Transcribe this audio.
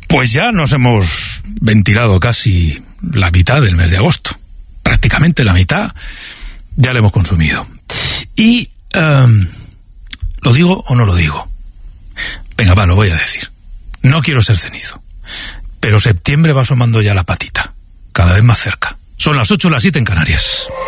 Pues ya nos hemos ventilado casi la mitad del mes de agosto. Prácticamente la mitad ya la hemos consumido. Y, ¿lo digo o no lo digo? Venga, va, lo voy a decir. No quiero ser cenizo, pero septiembre va asomando ya la patita, cada vez más cerca. Son las 8, las 7 en Canarias.